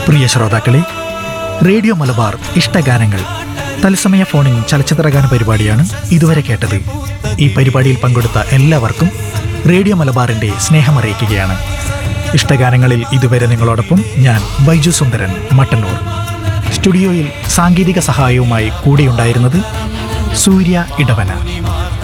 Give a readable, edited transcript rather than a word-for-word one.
പ്രിയ ശ്രോതാക്കളെ, റേഡിയോ മലബാർ ഇഷ്ടഗാനങ്ങൾ തത്സമയ ഫോണിൻ ചലച്ചിത്രഗാന പരിപാടിയാണ് ഇതുവരെ കേട്ടത്. ഈ പരിപാടിയിൽ പങ്കെടുത്ത എല്ലാവർക്കും റേഡിയോ മലബാറിന്റെ സ്നേഹമറിയിക്കുകയാണ്. ഇഷ്ടഗാനങ്ങളിൽ ഇതുവരെ നിങ്ങളോടൊപ്പം ഞാൻ ബൈജു സുന്ദരൻ മട്ടന്നൂർ. സ്റ്റുഡിയോയിൽ സാങ്കേതിക സഹായവുമായി കൂടെയുണ്ടായിരുന്നത് സൂര്യ ഇടവന.